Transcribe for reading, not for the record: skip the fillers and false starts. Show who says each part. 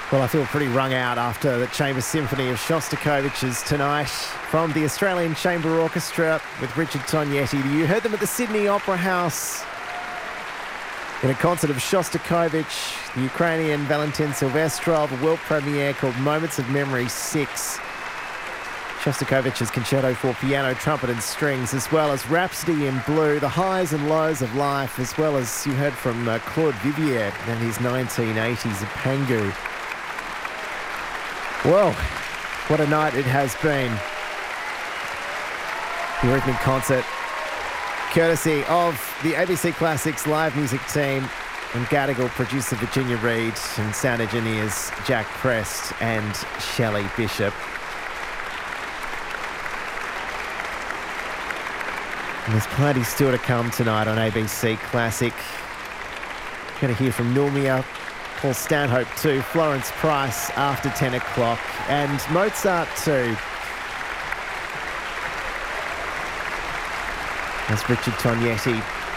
Speaker 1: Well, I feel pretty wrung out after the Chamber Symphony of Shostakovich's tonight from the Australian Chamber Orchestra with Richard Tognetti. You heard them at the Sydney Opera House in a concert of Shostakovich, the Ukrainian Valentin Silvestrov, a world premiere called Moments of Memory 6. Shostakovich's concerto for piano, trumpet and strings, as well as Rhapsody in Blue, the highs and lows of life, as well as you heard from Claude Vivier and his 1980s Pangu. Whoa, what a night it has been. The Rhythmic Concert, courtesy of the ABC Classics live music team, and Gadigal producer Virginia Reid, and sound engineers Jack Prest and Shelley Bishop. And there's plenty still to come tonight on ABC Classic. Going to hear from Nulmia, Paul Stanhope too, Florence Price after 10 o'clock, and Mozart too. As Richard Tognetti